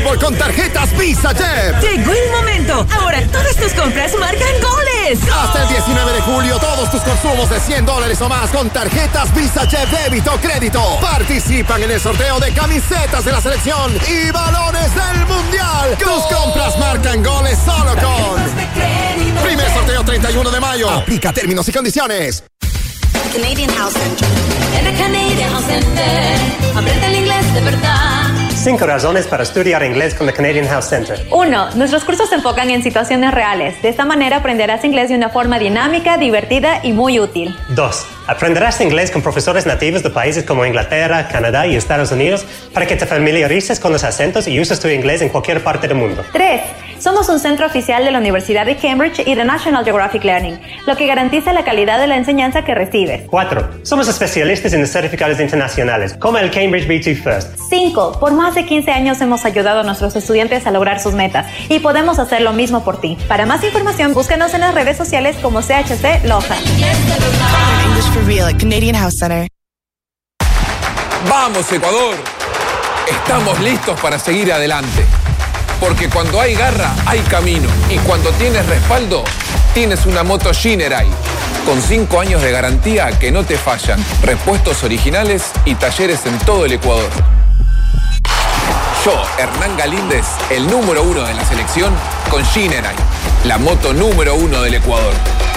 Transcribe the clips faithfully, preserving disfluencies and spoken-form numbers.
fútbol con tarjetas Visa Jet. Llegó el momento. Ahora todas tus compras marcan goles. Hasta el diecinueve de julio, todos tus consumos de cien dólares o más con tarjetas Visa Jet débito o crédito participan en el sorteo de camisetas de la selección y balones del mundial. Tus compras marcan goles solo con primer sorteo treinta y uno de mayo. Aplica términos y condiciones. Canadian House Center. En el Canadian House Center, aprende el inglés de verdad. Cinco razones para estudiar inglés con el Canadian House Center. Uno, nuestros cursos se enfocan en situaciones reales. De esta manera aprenderás inglés de una forma dinámica, divertida y muy útil. Dos, aprenderás inglés con profesores nativos de países como Inglaterra, Canadá y Estados Unidos para que te familiarices con los acentos y uses tu inglés en cualquier parte del mundo. Tres, somos un centro oficial de la Universidad de Cambridge y de National Geographic Learning, lo que garantiza la calidad de la enseñanza que recibes. Cuatro, somos especialistas en los certificados internacionales, como el Cambridge B dos First. Cinco, por más de quince años hemos ayudado a nuestros estudiantes a lograr sus metas y podemos hacer lo mismo por ti. Para más información, búscanos en las redes sociales como C H C Loja. English for real at Canadian House Center. ¡Vamos, Ecuador! Estamos listos para seguir adelante. Porque cuando hay garra, hay camino. Y cuando tienes respaldo, tienes una moto Shinerai. Con cinco años de garantía que no te fallan, repuestos originales y talleres en todo el Ecuador. Yo, Hernán Galíndez, el número uno de la selección, con Shinerai, la moto número uno del Ecuador.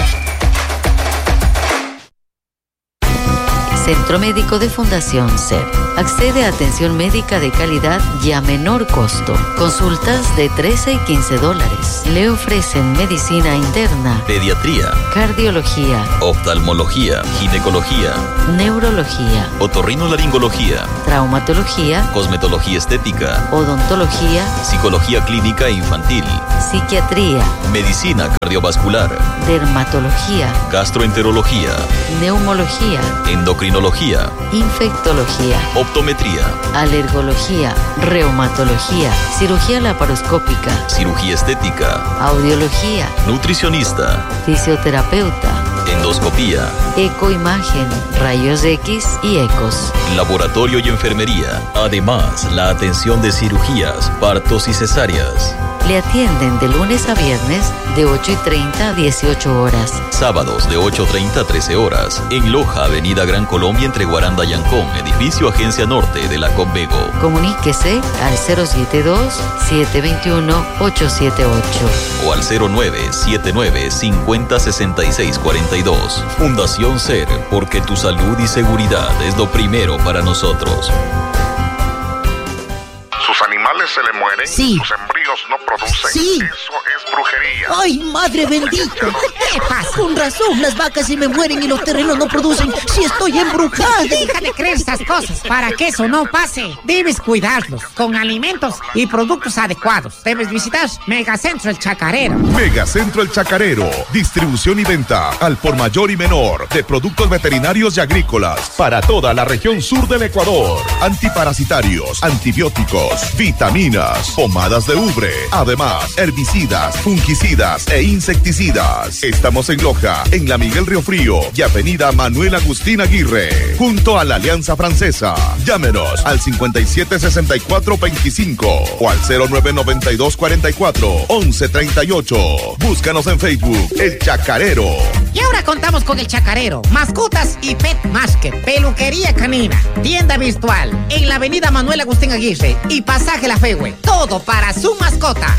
Centro Médico de Fundación C E P. Accede a atención médica de calidad y a menor costo. Consultas de trece y quince dólares. Le ofrecen medicina interna, pediatría, cardiología, oftalmología, ginecología, neurología, otorrinolaringología, traumatología, cosmetología estética, odontología, psicología clínica e infantil, psiquiatría, medicina cardiovascular, dermatología, gastroenterología, neumología, endocrinología, infectología, optometría, alergología, reumatología, cirugía laparoscópica, cirugía estética, audiología, nutricionista, fisioterapeuta, endoscopía, ecoimagen, rayos X y ecos, laboratorio y enfermería. Además, la atención de cirugías, partos y cesáreas. Le atienden de lunes a viernes de ocho y treinta a dieciocho horas. Sábados de ocho y treinta a trece horas. En Loja, Avenida Gran Colombia entre Guaranda y Ancón, edificio Agencia Norte de la Convego. Comuníquese al cero siete dos, siete dos uno, ocho siete ocho o al cero nueve siete nueve, cinco cero, seis seis cuatro dos. Fundación C E R, porque tu salud y seguridad es lo primero para nosotros. ¿Sus animales se le mueren? Sí. ¿Sus embrios no producen? Sí. Eso es brujería. ¡Ay, madre bendita! ¿Qué pasa? Con razón, las vacas se me mueren y los terrenos no producen si estoy embrujada. Deja de creer estas cosas. Para que eso no pase, debes cuidarlos con alimentos y productos adecuados. Debes visitar Megacentro El Chacarero. Megacentro El Chacarero. Distribución y venta al por mayor y menor de productos veterinarios y agrícolas para toda la región sur del Ecuador. Antiparasitarios, antibióticos, vitaminas, pomadas de ubre, además herbicidas, fungicidas e insecticidas. Estamos en Loja, en la Miguel Río Frío y Avenida Manuel Agustín Aguirre, junto a la Alianza Francesa. Llámenos al cincuenta y siete sesenta y cuatro veinticinco o al cero nueve noventa y dos cuarenta y cuatro once treinta y ocho. Búscanos en Facebook, El Chacarero. Y ahora contamos con El Chacarero, mascotas y pet market, peluquería canina, tienda virtual en la Avenida Manuel Agustín Aguirre y Pasaje La Fegüe. Todo para su mascota.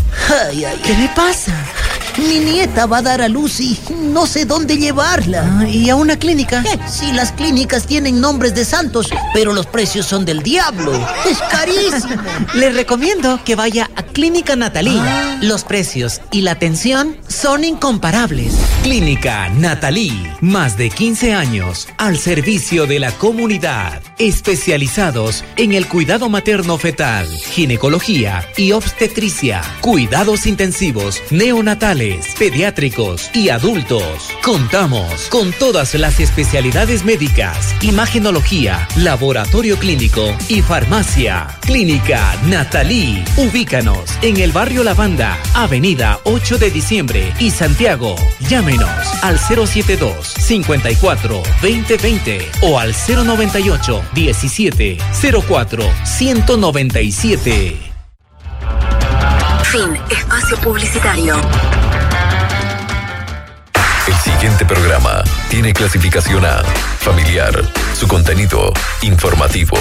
Ay, ay, ¿qué me pasa? Mi nieta va a dar a luz y no sé dónde llevarla. ¿Y a una clínica? Eh, sí, las clínicas tienen nombres de santos, pero los precios son del diablo. Es carísimo. Le recomiendo que vaya a Clínica Natalí. Ah. Los precios y la atención son incomparables. Clínica Natalí, más de quince años al servicio de la comunidad. Especializados en el cuidado materno fetal, ginecología y obstetricia, cuidados intensivos neonatales, pediátricos y adultos. Contamos con todas las especialidades médicas, imagenología, laboratorio clínico y farmacia. Clínica Natalí. Ubícanos en el barrio Lavanda, Avenida ocho de diciembre y Santiago. Llámenos al cero siete dos, cincuenta y cuatro, veinte veinte o al cero noventa y ocho, diecisiete, cero cuatro, ciento noventa y siete. Fin. Espacio publicitario. El siguiente programa tiene clasificación A, familiar. Su contenido, informativo.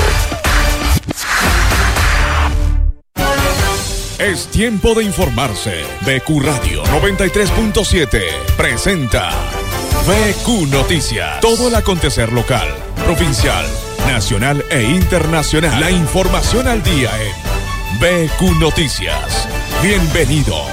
Es tiempo de informarse. B Q Radio noventa y tres punto siete presenta B Q Noticias. Todo el acontecer local, provincial, nacional e internacional. La información al día en B Q Noticias. Bienvenidos.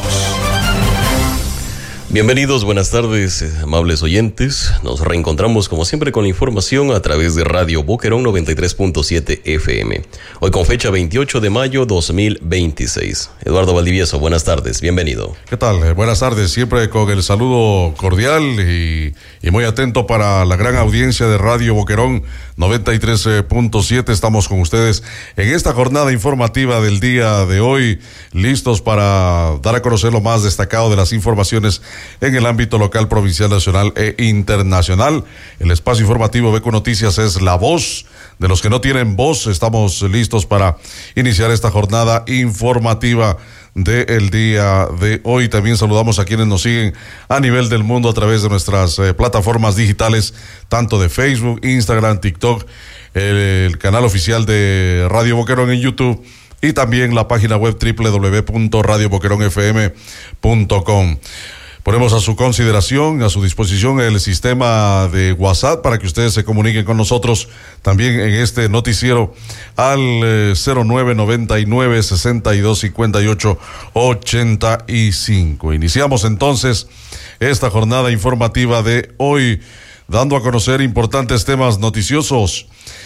Bienvenidos, buenas tardes, amables oyentes. Nos reencontramos como siempre con la información a través de Radio Boquerón noventa y tres punto siete F M. Hoy con fecha veintiocho de mayo dos mil veintiséis. Eduardo Valdivieso, buenas tardes, bienvenido. ¿Qué tal? Buenas tardes, siempre con el saludo cordial y, y muy atento para la gran audiencia de Radio Boquerón noventa y tres punto siete. Estamos con ustedes en esta jornada informativa del día de hoy, listos para dar a conocer lo más destacado de las informaciones en el ámbito local, provincial, nacional e internacional. El espacio informativo B Q Noticias es la voz de los que no tienen voz. Estamos listos para iniciar esta jornada informativa del día de hoy. También saludamos a quienes nos siguen a nivel del mundo a través de nuestras eh, plataformas digitales, tanto de Facebook, Instagram, TikTok, el, el canal oficial de Radio Boquerón en YouTube y también la página web doble u doble u doble u punto radio boquerón f m punto com. Ponemos a su consideración, a su disposición el sistema de WhatsApp para que ustedes se comuniquen con nosotros también en este noticiero al eh, cero nueve noventa y nueve sesenta y dos cincuenta y ocho ochenta y cinco. Iniciamos entonces esta jornada informativa de hoy dando a conocer importantes temas noticiosos.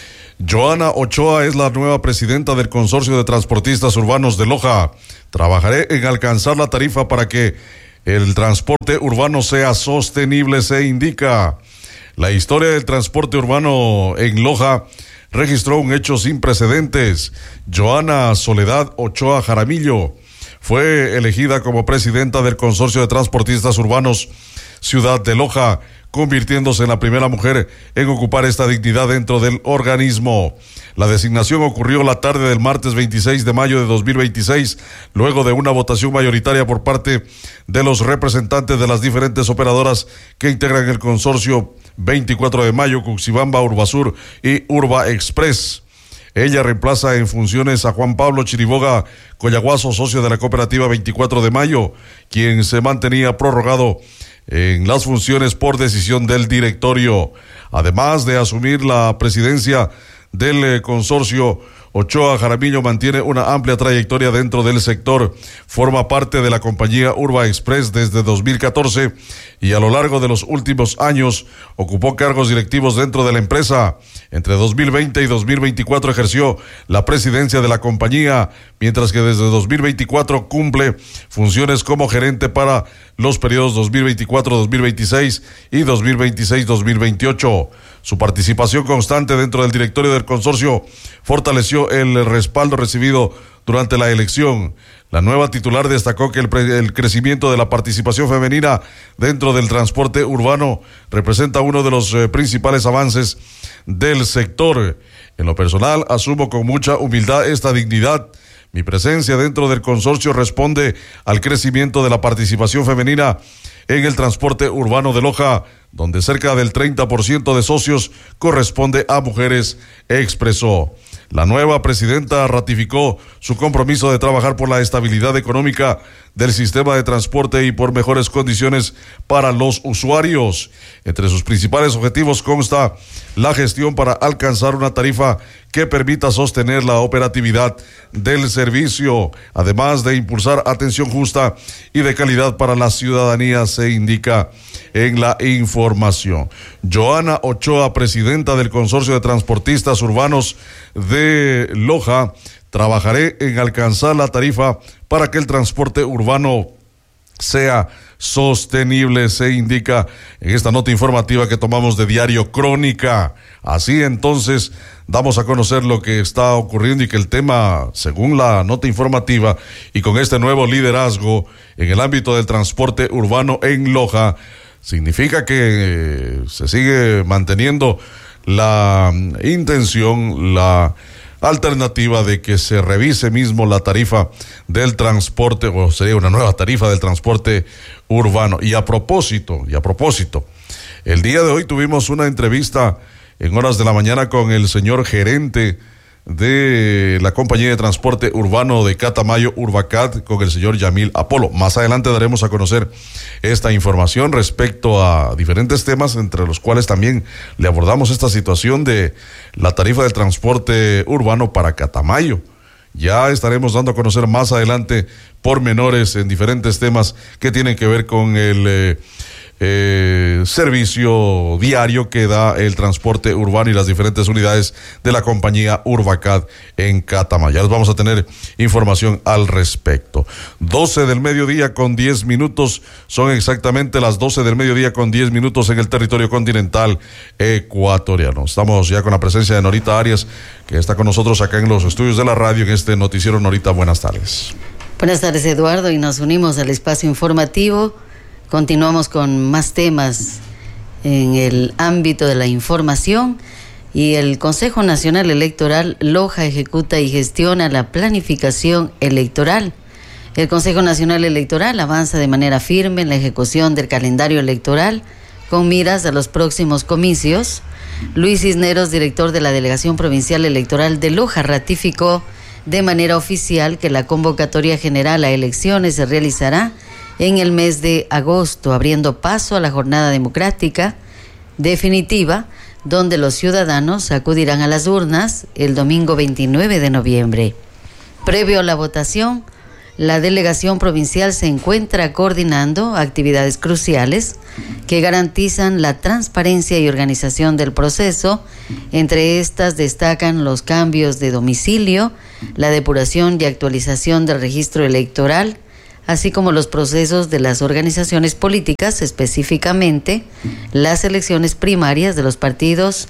Joana Ochoa es la nueva presidenta del Consorcio de Transportistas Urbanos de Loja. Trabajaré en alcanzar la tarifa para que el transporte urbano sea sostenible, se indica. La historia del transporte urbano en Loja registró un hecho sin precedentes. Joana Soledad Ochoa Jaramillo fue elegida como presidenta del Consorcio de Transportistas Urbanos Ciudad de Loja, convirtiéndose en la primera mujer en ocupar esta dignidad dentro del organismo. La designación ocurrió la tarde del martes veintiséis de mayo de dos mil veintiséis, luego de una votación mayoritaria por parte de los representantes de las diferentes operadoras que integran el consorcio veinticuatro de mayo, Cuxibamba, Urbasur y Urba Express. Ella reemplaza en funciones a Juan Pablo Chiriboga Coyaguazo, socio de la cooperativa veinticuatro de mayo, quien se mantenía prorrogado en las funciones por decisión del directorio. Además de asumir la presidencia del eh, consorcio, Ochoa Jaramillo mantiene una amplia trayectoria dentro del sector. Forma parte de la compañía Urba Express desde dos mil catorce y a lo largo de los últimos años ocupó cargos directivos dentro de la empresa. Entre dos mil veinte y dos mil veinticuatro ejerció la presidencia de la compañía, mientras que desde dos mil veinticuatro cumple funciones como gerente para los periodos dos mil veinticuatro dos mil veintiséis y dos mil veintiséis dos mil veintiocho. Su participación constante dentro del directorio del consorcio fortaleció el respaldo recibido durante la elección. La nueva titular destacó que el, pre- el crecimiento de la participación femenina dentro del transporte urbano representa uno de los eh, principales avances del sector. En lo personal, asumo con mucha humildad esta dignidad. Mi presencia dentro del consorcio responde al crecimiento de la participación femenina en el transporte urbano de Loja, donde cerca del treinta por ciento de socios corresponde a mujeres, expresó. La nueva presidenta ratificó su compromiso de trabajar por la estabilidad económica del sistema de transporte y por mejores condiciones para los usuarios. Entre sus principales objetivos consta la gestión para alcanzar una tarifa que permita sostener la operatividad del servicio, además de impulsar atención justa y de calidad para la ciudadanía, se indica en la información. Joana Ochoa, presidenta del Consorcio de Transportistas Urbanos de Loja, trabajaré en alcanzar la tarifa para que el transporte urbano sea sostenible, se indica en esta nota informativa que tomamos de Diario Crónica. Así entonces damos a conocer lo que está ocurriendo y que el tema, según la nota informativa, y con este nuevo liderazgo en el ámbito del transporte urbano en Loja, significa que se sigue manteniendo la intención, la alternativa de que se revise mismo la tarifa del transporte, o sería una nueva tarifa del transporte urbano. Y a propósito, y a propósito, el día de hoy tuvimos una entrevista en horas de la mañana con el señor gerente de la compañía de transporte urbano de Catamayo, Urbacat, con el señor Yamil Apolo. Más adelante daremos a conocer esta información respecto a diferentes temas, entre los cuales también le abordamos esta situación de la tarifa del transporte urbano para Catamayo. Ya estaremos dando a conocer más adelante pormenores en diferentes temas que tienen que ver con el eh, Eh, servicio diario que da el transporte urbano y las diferentes unidades de la compañía Urbacat en Catamayo. Ya les vamos a tener información al respecto. doce del mediodía con diez minutos, son exactamente las doce del mediodía con diez minutos en el territorio continental ecuatoriano. Estamos ya con la presencia de Norita Arias, que está con nosotros acá en los estudios de la radio en este noticiero. Norita, buenas tardes. Buenas tardes, Eduardo, y nos unimos al espacio informativo. Continuamos con más temas en el ámbito de la información, y el Consejo Nacional Electoral, Loja, ejecuta y gestiona la planificación electoral. El Consejo Nacional Electoral avanza de manera firme en la ejecución del calendario electoral con miras a los próximos comicios. Luis Cisneros, director de la Delegación Provincial Electoral de Loja, ratificó de manera oficial que la convocatoria general a elecciones se realizará en el mes de agosto, abriendo paso a la jornada democrática definitiva, donde los ciudadanos acudirán a las urnas el domingo veintinueve de noviembre. Previo a la votación, la delegación provincial se encuentra coordinando actividades cruciales que garantizan la transparencia y organización del proceso. Entre estas destacan los cambios de domicilio, la depuración y actualización del registro electoral, así como los procesos de las organizaciones políticas, específicamente las elecciones primarias de los partidos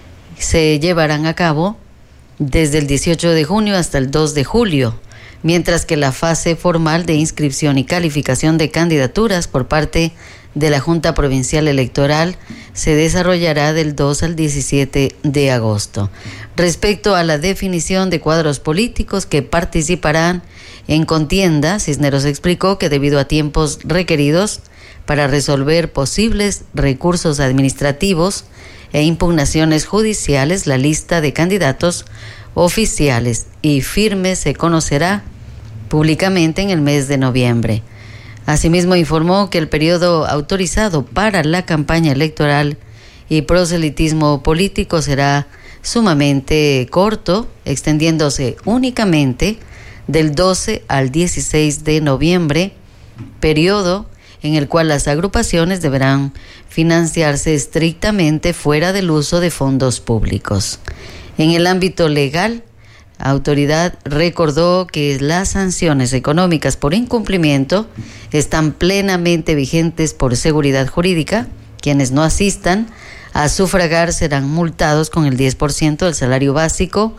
se llevarán a cabo desde el dieciocho de junio hasta el dos de julio, mientras que la fase formal de inscripción y calificación de candidaturas por parte de la Junta Provincial Electoral se desarrollará del dos al diecisiete de agosto. Respecto a la definición de cuadros políticos que participarán en contienda, Cisneros explicó que debido a tiempos requeridos para resolver posibles recursos administrativos e impugnaciones judiciales, la lista de candidatos oficiales y firmes se conocerá públicamente en el mes de noviembre. Asimismo, informó que el periodo autorizado para la campaña electoral y proselitismo político será sumamente corto, extendiéndose únicamente del doce al dieciséis de noviembre, periodo en el cual las agrupaciones deberán financiarse estrictamente fuera del uso de fondos públicos. En el ámbito legal, la autoridad recordó que las sanciones económicas por incumplimiento están plenamente vigentes por seguridad jurídica. Quienes no asistan a sufragar serán multados con el diez por ciento del salario básico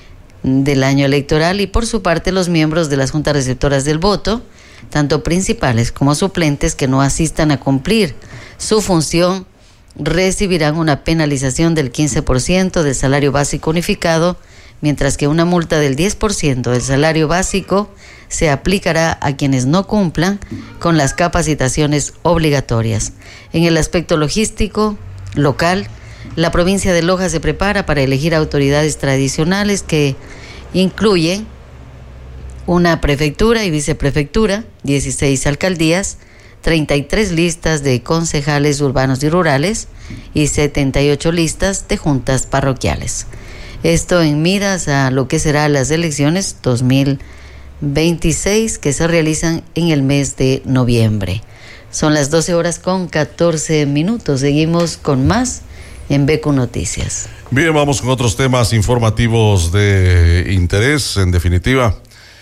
del año electoral, y por su parte los miembros de las juntas receptoras del voto, tanto principales como suplentes, que no asistan a cumplir su función recibirán una penalización del quince por ciento del salario básico unificado, mientras que una multa del diez por ciento del salario básico se aplicará a quienes no cumplan con las capacitaciones obligatorias. En el aspecto logístico local, la provincia de Loja se prepara para elegir autoridades tradicionales que incluyen una prefectura y viceprefectura, dieciséis alcaldías, treinta y tres listas de concejales urbanos y rurales y setenta y ocho listas de juntas parroquiales. Esto en miras a lo que serán las elecciones dos mil veintiséis que se realizan en el mes de noviembre. Son las doce horas con catorce minutos. Seguimos con más en B Q Noticias. Bien, vamos con otros temas informativos de interés, en definitiva.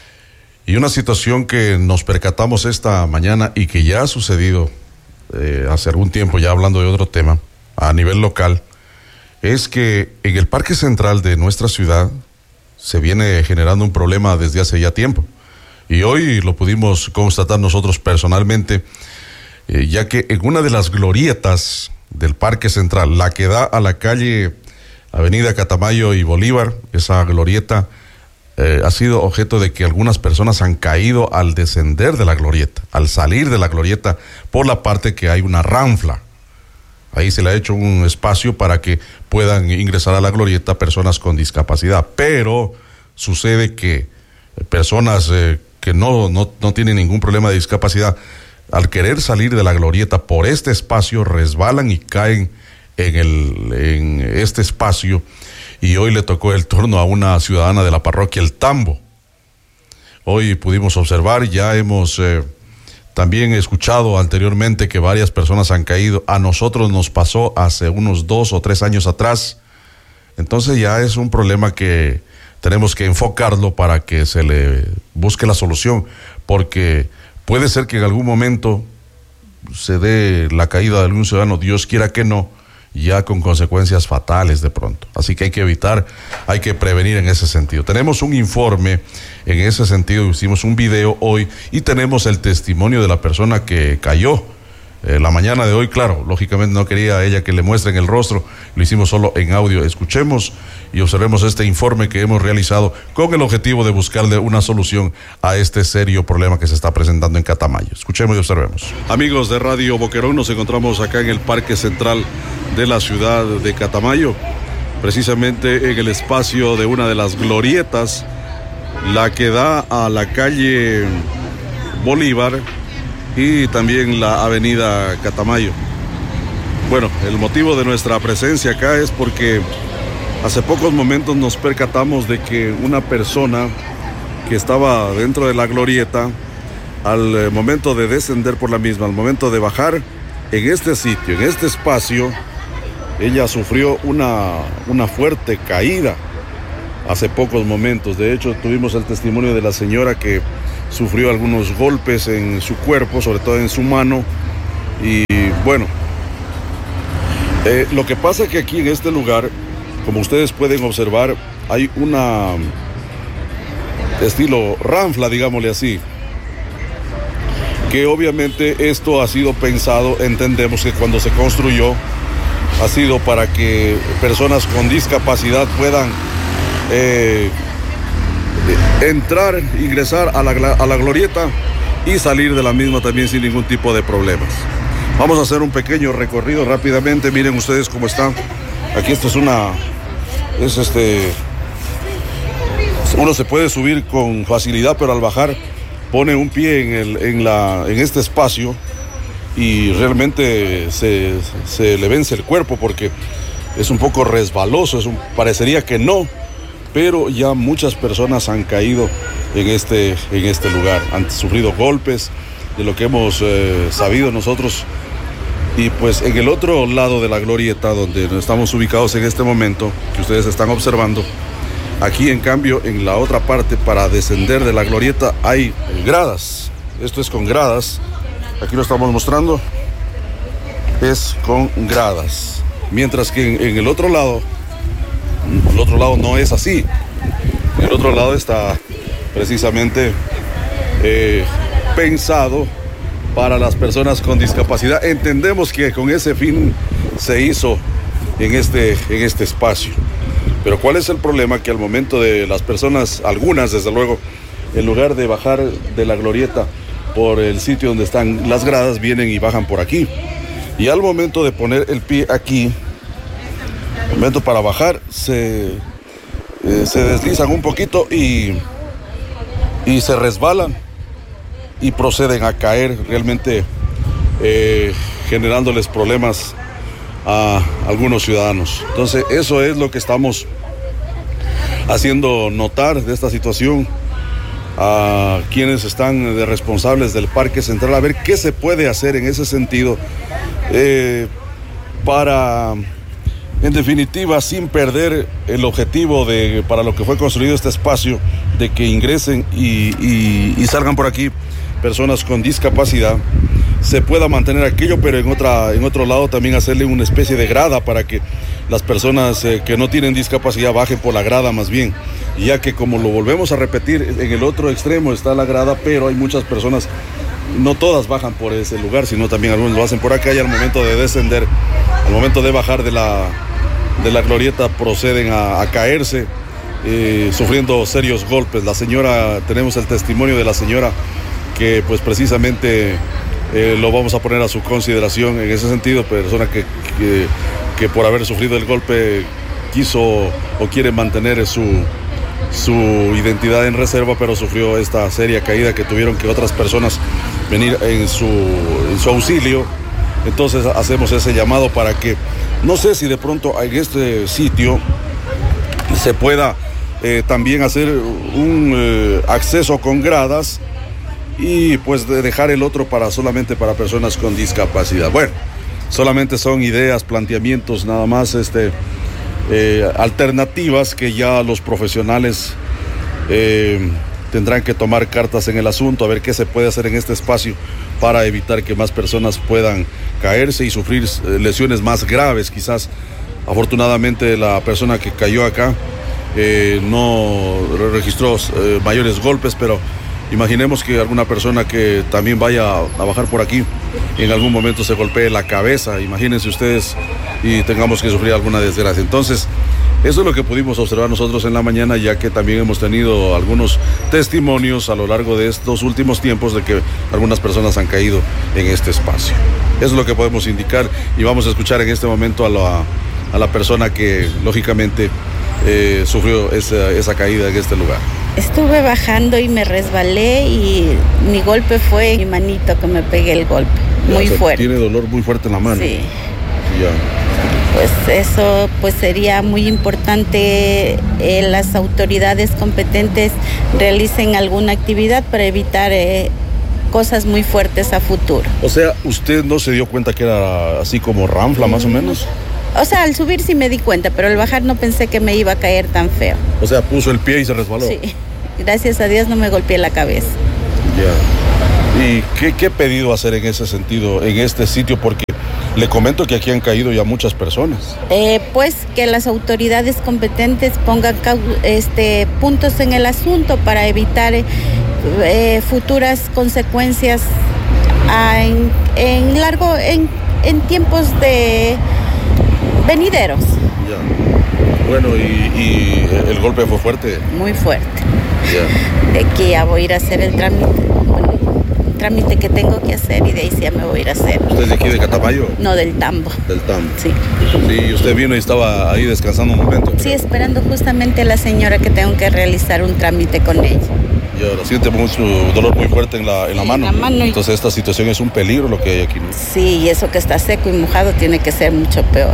Y una situación que nos percatamos esta mañana y que ya ha sucedido eh, hace algún tiempo, ya hablando de otro tema, a nivel local, es que en el Parque Central de nuestra ciudad se viene generando un problema desde hace ya tiempo. Y hoy lo pudimos constatar nosotros personalmente, eh, ya que en una de las glorietas del Parque Central, la que da a la calle Avenida Catamayo y Bolívar, esa glorieta, eh, ha sido objeto de que algunas personas han caído al descender de la glorieta, al salir de la glorieta por la parte que hay una ranfla. Ahí se le ha hecho un espacio para que puedan ingresar a la glorieta personas con discapacidad, pero sucede que personas eh, que no, no, no tienen ningún problema de discapacidad, al querer salir de la glorieta por este espacio, resbalan y caen en, el, en este espacio, y hoy le tocó el turno a una ciudadana de la parroquia El Tambo. Hoy pudimos observar, ya hemos eh, también escuchado anteriormente que varias personas han caído. A nosotros nos pasó hace unos dos o tres años atrás. Entonces ya es un problema que tenemos que enfocarlo para que se le busque la solución, porque puede ser que en algún momento se dé la caída de algún ciudadano, Dios quiera que no, ya con consecuencias fatales de pronto. Así que hay que evitar, hay que prevenir en ese sentido. Tenemos un informe en ese sentido, hicimos un video hoy y tenemos el testimonio de la persona que cayó eh, la mañana de hoy. Claro, lógicamente no quería ella que le muestren el rostro, lo hicimos solo en audio. Escuchemos y observemos este informe que hemos realizado con el objetivo de buscarle una solución a este serio problema que se está presentando en Catamayo. Escuchemos y observemos. Amigos de Radio Boquerón, nos encontramos acá en el Parque Central de la ciudad de Catamayo, precisamente en el espacio de una de las glorietas, la que da a la calle Bolívar y también la avenida Catamayo. Bueno, el motivo de nuestra presencia acá es porque hace pocos momentos nos percatamos de que una persona que estaba dentro de la glorieta, al momento de descender por la misma, al momento de bajar en este sitio, en este espacio, ella sufrió una, una fuerte caída hace pocos momentos. De hecho, tuvimos el testimonio de la señora que sufrió algunos golpes en su cuerpo, sobre todo en su mano. Y bueno, eh, lo que pasa es que aquí en este lugar, como ustedes pueden observar, hay una estilo ranfla, digámosle así, que obviamente esto ha sido pensado, entendemos que cuando se construyó ha sido para que personas con discapacidad puedan eh, entrar, ingresar a la, a la glorieta y salir de la misma también sin ningún tipo de problemas. Vamos a hacer un pequeño recorrido rápidamente. Miren ustedes cómo está. Aquí esto es una... es este... uno se puede subir con facilidad, pero al bajar pone un pie en, el, en, la, en este espacio y realmente se, se le vence el cuerpo porque es un poco resbaloso, es un, parecería que no, pero ya muchas personas han caído en este, en este lugar, han sufrido golpes, de lo que hemos eh, sabido nosotros. Y pues en el otro lado de la glorieta, donde estamos ubicados en este momento, que ustedes están observando, aquí en cambio, en la otra parte, para descender de la glorieta hay gradas. Esto es con gradas. Aquí lo estamos mostrando, es con gradas. Mientras que en, en el otro lado, el otro lado no es así. En el otro lado está precisamente eh, pensado para las personas con discapacidad. Entendemos que con ese fin se hizo en este, en este espacio. Pero ¿cuál es el problema? Que al momento de las personas, algunas desde luego, en lugar de bajar de la glorieta por el sitio donde están las gradas, vienen y bajan por aquí. Y al momento de poner el pie aquí, al momento para bajar, se, eh, se deslizan un poquito y, y se resbalan y proceden a caer, realmente eh, generándoles problemas a algunos ciudadanos. Entonces eso es lo que estamos haciendo notar de esta situación a quienes están de responsables del Parque Central, a ver qué se puede hacer en ese sentido eh, para, en definitiva, sin perder el objetivo de para lo que fue construido este espacio, de que ingresen y, y, y salgan por aquí personas con discapacidad, se pueda mantener aquello, pero en otra en otro lado también hacerle una especie de grada para que las personas eh, que no tienen discapacidad bajen por la grada más bien, ya que, como lo volvemos a repetir, en el otro extremo está la grada, pero hay muchas personas, no todas bajan por ese lugar, sino también algunos lo hacen por acá, y al momento de descender, al momento de bajar de la de la glorieta proceden a, a caerse, eh, sufriendo serios golpes. La señora, tenemos el testimonio de la señora que pues precisamente eh, lo vamos a poner a su consideración en ese sentido, persona que, que, que por haber sufrido el golpe quiso o quiere mantener su, su identidad en reserva, pero sufrió esta seria caída que tuvieron que otras personas venir en su, en su auxilio. Entonces hacemos ese llamado para que, no sé si de pronto en este sitio se pueda eh, también hacer un eh, acceso con gradas y pues de dejar el otro para solamente para personas con discapacidad. Bueno, solamente son ideas, planteamientos nada más, este, eh, alternativas que ya los profesionales eh, tendrán que tomar cartas en el asunto, a ver qué se puede hacer en este espacio para evitar que más personas puedan caerse y sufrir eh, lesiones más graves quizás. Afortunadamente la persona que cayó acá eh, no registró eh, mayores golpes, pero imaginemos que alguna persona que también vaya a bajar por aquí en algún momento se golpee la cabeza, imagínense ustedes, y tengamos que sufrir alguna desgracia. Entonces, eso es lo que pudimos observar nosotros en la mañana, ya que también hemos tenido algunos testimonios a lo largo de estos últimos tiempos de que algunas personas han caído en este espacio. Eso es lo que podemos indicar y vamos a escuchar en este momento a la, a la persona que lógicamente eh, sufrió esa, esa caída en este lugar. Estuve bajando y me resbalé y mi golpe fue mi manito, que me pegué el golpe, ya, muy o sea, fuerte. Tiene dolor muy fuerte en la mano. Sí. Ya. Pues eso pues sería muy importante eh, las autoridades competentes realicen alguna actividad para evitar eh, cosas muy fuertes a futuro. O sea, ¿usted no se dio cuenta que era así como ranfla más o menos? O sea, al subir sí me di cuenta, pero al bajar no pensé que me iba a caer tan feo. O sea, puso el pie y se resbaló. Sí, gracias a Dios no me golpeé la cabeza. Ya. ¿Y qué, qué pedido hacer en ese sentido, en este sitio? Porque le comento que aquí han caído ya muchas personas. Eh, pues que las autoridades competentes pongan este, puntos en el asunto para evitar eh, futuras consecuencias a, en, en largo, en, en tiempos de venideros. Ya. Bueno, y, y el golpe fue fuerte. Muy fuerte. Ya. De que ya voy a ir a hacer el trámite. Bueno, trámite que tengo que hacer y de ahí sí ya me voy a ir a hacer. ¿Usted es de aquí de Catamayo? No, del Tambo. Del Tambo. Sí. Sí, usted vino y estaba ahí descansando un momento. Sí, esperando justamente a la señora que tengo que realizar un trámite con ella. Y ahora siente mucho dolor muy fuerte en la, en la sí, mano. En la mano y... Entonces esta situación es un peligro lo que hay aquí, ¿no? Sí, y eso que está seco y mojado tiene que ser mucho peor.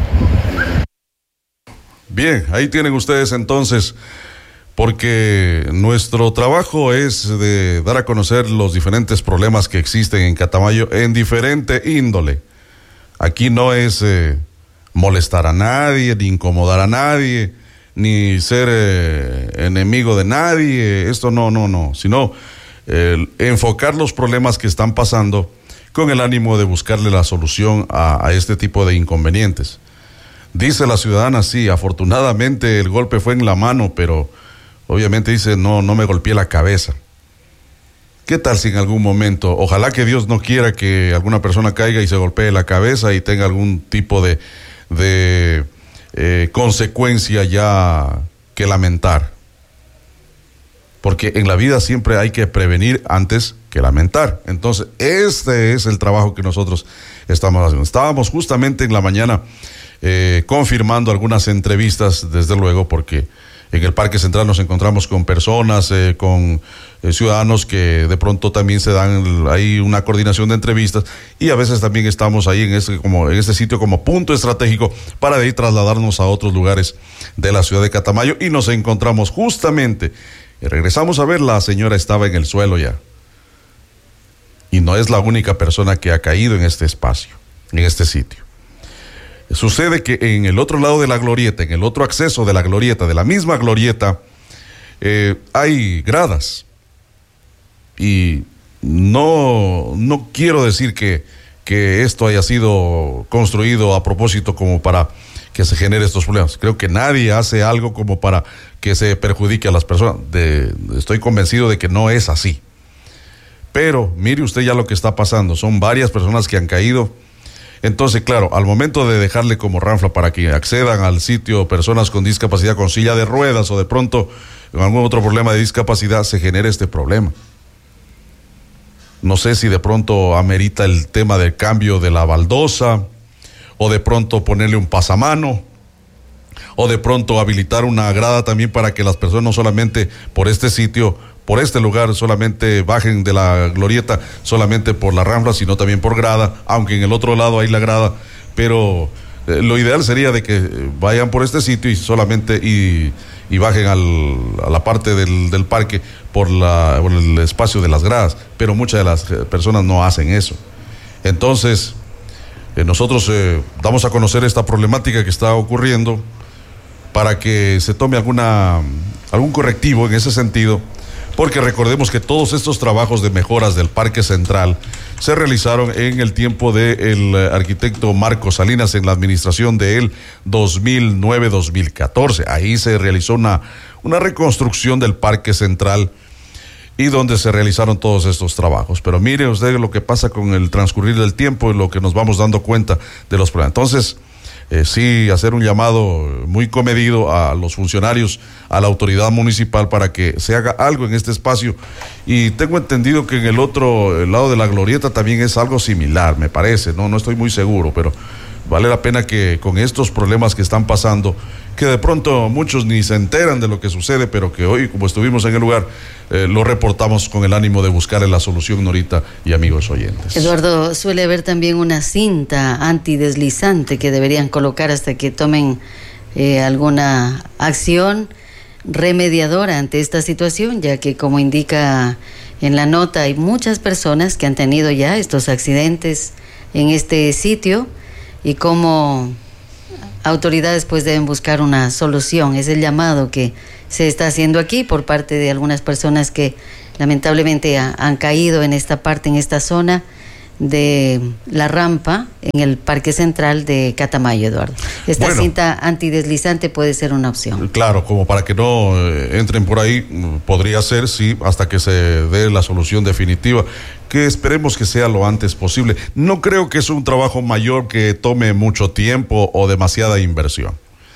Bien, ahí tienen ustedes entonces, porque nuestro trabajo es de dar a conocer los diferentes problemas que existen en Catamayo en diferente índole. Aquí no es eh, molestar a nadie, ni incomodar a nadie, ni ser eh, enemigo de nadie, esto no, no, no, sino eh, enfocar los problemas que están pasando con el ánimo de buscarle la solución a, a este tipo de inconvenientes. Dice la ciudadana, sí, afortunadamente el golpe fue en la mano, pero obviamente dice, no, no me golpeé la cabeza. ¿Qué tal si en algún momento, ojalá que Dios no quiera que alguna persona caiga y se golpee la cabeza y tenga algún tipo de, de eh, consecuencia ya que lamentar? Porque en la vida siempre hay que prevenir antes que lamentar. Entonces, este es el trabajo que nosotros estamos haciendo. Estábamos justamente en la mañana eh, confirmando algunas entrevistas, desde luego, porque en el Parque Central nos encontramos con personas, eh, con eh, ciudadanos que de pronto también se dan ahí una coordinación de entrevistas, y a veces también estamos ahí en este, como, en este sitio como punto estratégico para de ahí trasladarnos a otros lugares de la ciudad de Catamayo, y nos encontramos justamente, y regresamos a ver, la señora estaba en el suelo ya. Y no es la única persona que ha caído en este espacio, en este sitio. Sucede que en el otro lado de la glorieta, en el otro acceso de la glorieta, de la misma glorieta, eh, hay gradas. Y no, no quiero decir que, que esto haya sido construido a propósito como para que se genere estos problemas. Creo que nadie hace algo como para que se perjudique a las personas. De, estoy convencido de que no es así. Pero mire usted ya lo que está pasando. Son varias personas que han caído Entonces, claro, al momento de dejarle como ranfla para que accedan al sitio personas con discapacidad, con silla de ruedas o de pronto con algún otro problema de discapacidad, se genera este problema. No sé si de pronto amerita el tema del cambio de la baldosa, o de pronto ponerle un pasamano, o de pronto habilitar una grada también para que las personas no solamente por este sitio, por este lugar, solamente bajen de la glorieta, solamente por la ranfla, sino también por grada, aunque en el otro lado hay la grada, pero eh, lo ideal sería de que vayan por este sitio y solamente y, y bajen al, a la parte del, del parque por, la, por el espacio de las gradas, pero muchas de las personas no hacen eso. Entonces, eh, nosotros eh, damos a conocer esta problemática que está ocurriendo para que se tome alguna algún correctivo en ese sentido, porque recordemos que todos estos trabajos de mejoras del Parque Central se realizaron en el tiempo del arquitecto Marco Salinas, en la administración de él dos mil nueve a dos mil catorce. Ahí se realizó una, una reconstrucción del Parque Central y donde se realizaron todos estos trabajos. Pero mire usted lo que pasa con el transcurrir del tiempo y lo que nos vamos dando cuenta de los problemas. Entonces, Eh, sí, hacer un llamado muy comedido a los funcionarios, a la autoridad municipal para que se haga algo en este espacio. Y tengo entendido que en el otro el lado de la glorieta también es algo similar, me parece, no, no estoy muy seguro, pero vale la pena que con estos problemas que están pasando, que de pronto muchos ni se enteran de lo que sucede, pero que hoy, como estuvimos en el lugar, eh, lo reportamos con el ánimo de buscarle la solución, Norita y amigos oyentes. Eduardo, suele haber también una cinta antideslizante que deberían colocar hasta que tomen eh, alguna acción remediadora ante esta situación, ya que, como indica en la nota, hay muchas personas que han tenido ya estos accidentes en este sitio y como autoridades pues deben buscar una solución. Es el llamado que se está haciendo aquí por parte de algunas personas que lamentablemente ha, han caído en esta parte, en esta zona de la rampa en el Parque Central de Catamayo, Eduardo. Esta bueno, cinta antideslizante puede ser una opción. Claro, como para que no eh, entren por ahí, podría ser, sí, hasta que se dé la solución definitiva, que esperemos que sea lo antes posible. No creo que es un trabajo mayor que tome mucho tiempo o demasiada inversión,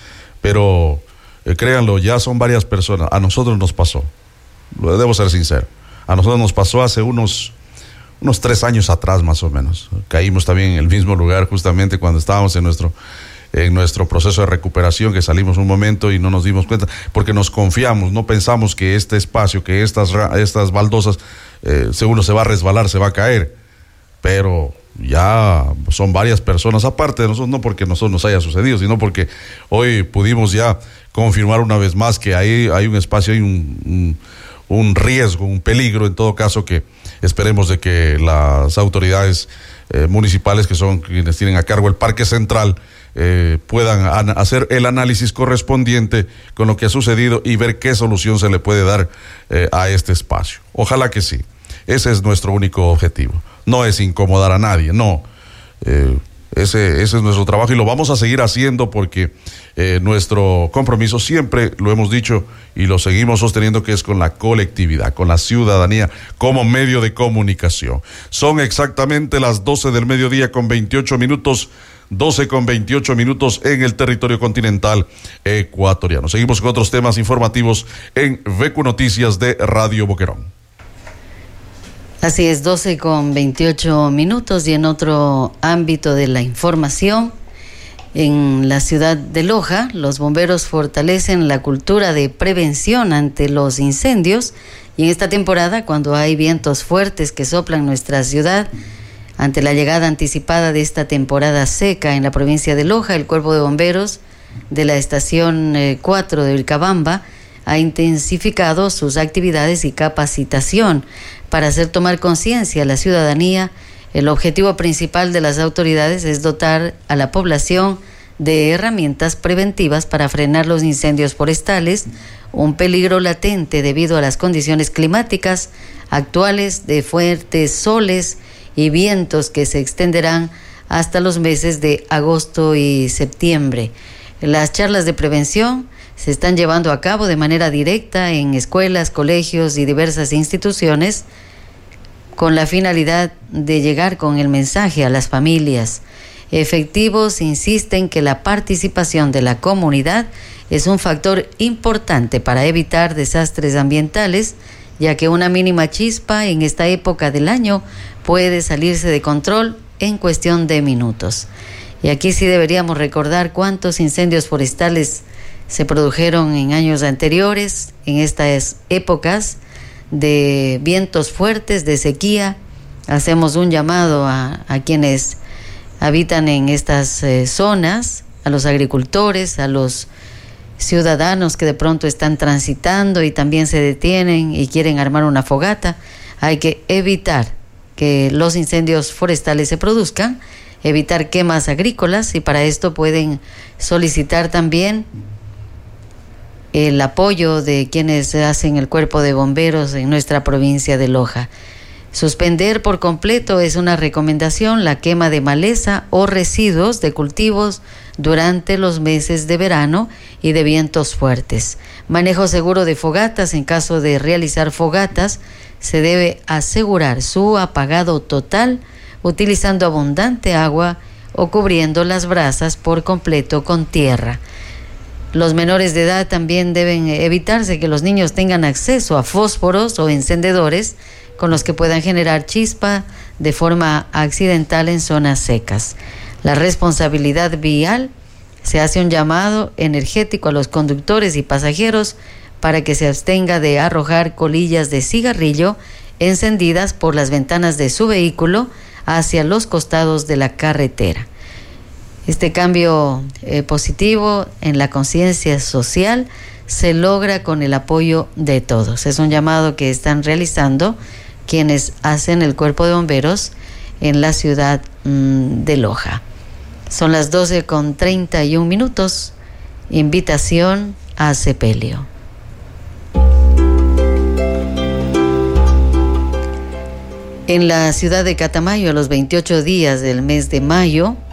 pero eh, créanlo, ya son varias personas. A nosotros nos pasó, lo debo ser sincero, a nosotros nos pasó hace unos unos tres años atrás más o menos. Caímos también en el mismo lugar justamente cuando estábamos en nuestro en nuestro proceso de recuperación, que salimos un momento y no nos dimos cuenta, porque nos confiamos, no pensamos que este espacio, que estas, estas baldosas, eh, seguro se va a resbalar, se va a caer, pero ya son varias personas, aparte de nosotros, no porque a nosotros nos haya sucedido, sino porque hoy pudimos ya confirmar una vez más que ahí hay un espacio, hay un, un, un riesgo, un peligro, en todo caso, que esperemos de que las autoridades eh, municipales, que son quienes tienen a cargo el Parque Central, eh, puedan an- hacer el análisis correspondiente con lo que ha sucedido y ver qué solución se le puede dar eh, a este espacio. Ojalá que sí. Ese es nuestro único objetivo. No es incomodar a nadie, no. Eh, ese, ese es nuestro trabajo y lo vamos a seguir haciendo porque eh, nuestro compromiso siempre lo hemos dicho y lo seguimos sosteniendo, que es con la colectividad, con la ciudadanía como medio de comunicación. Son exactamente las doce del mediodía con veintiocho minutos, doce con veintiocho minutos en el territorio continental ecuatoriano. Seguimos con otros temas informativos en V Q Noticias de Radio Boquerón. Así es, doce con veintiocho minutos, y en otro ámbito de la información, en la ciudad de Loja, los bomberos fortalecen la cultura de prevención ante los incendios, y en esta temporada, cuando hay vientos fuertes que soplan nuestra ciudad, ante la llegada anticipada de esta temporada seca en la provincia de Loja, el Cuerpo de Bomberos de la estación cuatro de Vilcabamba ha intensificado sus actividades y capacitación para hacer tomar conciencia a la ciudadanía. El objetivo principal de las autoridades es dotar a la población de herramientas preventivas para frenar los incendios forestales, un peligro latente debido a las condiciones climáticas actuales de fuertes soles y vientos que se extenderán hasta los meses de agosto y septiembre. Las charlas de prevención se están llevando a cabo de manera directa en escuelas, colegios y diversas instituciones, con la finalidad de llegar con el mensaje a las familias. efectivos insisten que la participación de la comunidad es un factor importante para evitar desastres ambientales, ya que una mínima chispa en esta época del año puede salirse de control en cuestión de minutos. Y aquí sí deberíamos recordar cuántos incendios forestales se produjeron en años anteriores, en estas épocas de vientos fuertes, de sequía. Hacemos un llamado a, a quienes habitan en estas eh, zonas, a los agricultores, a los ciudadanos que de pronto están transitando y también se detienen y quieren armar una fogata. Hay que evitar que los incendios forestales se produzcan, evitar quemas agrícolas, y para esto pueden solicitar también el apoyo de quienes hacen el cuerpo de bomberos en nuestra provincia de Loja. Suspender por completo es una recomendación la quema de maleza o residuos de cultivos durante los meses de verano y de vientos fuertes. Manejo seguro de fogatas. En caso de realizar fogatas, se debe asegurar su apagado total utilizando abundante agua o cubriendo las brasas por completo con tierra. Los menores de edad también deben evitarse que los niños tengan acceso a fósforos o encendedores con los que puedan generar chispa de forma accidental en zonas secas. La responsabilidad vial: se hace un llamado energético a los conductores y pasajeros para que se abstenga de arrojar colillas de cigarrillo encendidas por las ventanas de su vehículo hacia los costados de la carretera. Este cambio eh, positivo en la conciencia social se logra con el apoyo de todos. Es un llamado que están realizando quienes hacen el cuerpo de bomberos en la ciudad mmm, de Loja. Son las doce con treinta y un minutos. Invitación a sepelio. En la ciudad de Catamayo, a los veintiocho días del mes de mayo,